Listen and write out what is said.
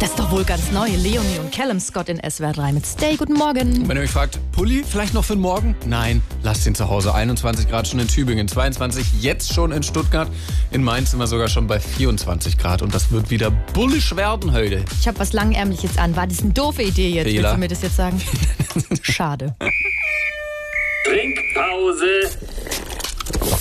Das ist doch wohl ganz neu. Leonie und Callum Scott in SWR 3 mit Stay. Guten Morgen. Wenn ihr euch fragt, Pulli vielleicht noch für den Morgen? Nein, lasst ihn zu Hause. 21 Grad schon in Tübingen, 22 jetzt schon in Stuttgart. In Mainz sind wir sogar schon bei 24 Grad. Und das wird wieder bullisch werden heute. Ich habe was Langärmliches an. War das eine doofe Idee jetzt? Fehler. Willst du mir das jetzt sagen? Schade. Trinkpause.